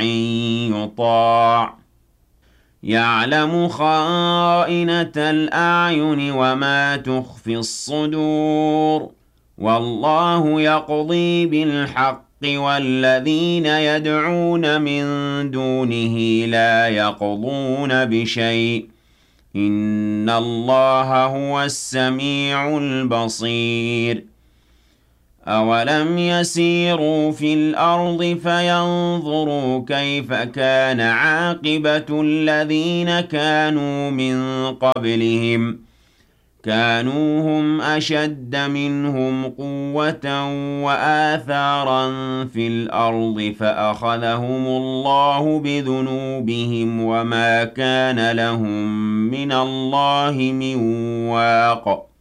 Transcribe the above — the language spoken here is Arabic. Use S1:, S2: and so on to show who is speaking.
S1: يطاع يعلم خائنة الأعين وما تخفي الصدور والله يقضي بالحق والذين يدعون من دونه لا يقضون بشيء إن الله هو السميع البصير أَوَلَمْ يَسِيرُوا فِي الْأَرْضِ فَيَنظُرُوا كَيْفَ كَانَ عَاقِبَةُ الَّذِينَ كَانُوا مِن قَبْلِهِمْ كَانُوا هُمْ أَشَدَّ مِنْهُمْ قُوَّةً وَآثَارًا فِي الْأَرْضِ فَأَخَذَهُمُ اللَّهُ بِذُنُوبِهِمْ وَمَا كَانَ لَهُم مِّنَ اللَّهِ مِن وَاقٍ